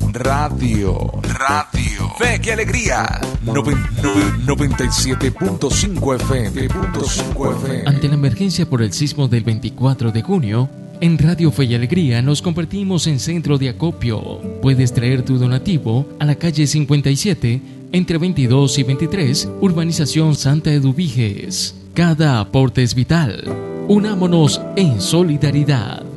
Radio. Fe y Alegría. 97.5 FM. Ante la emergencia por el sismo del 24 de junio, en Radio Fe y Alegría nos convertimos en centro de acopio. Puedes traer tu donativo a la calle 57, entre 22 y 23, Urbanización Santa Eduviges. Cada aporte es vital. Unámonos en solidaridad.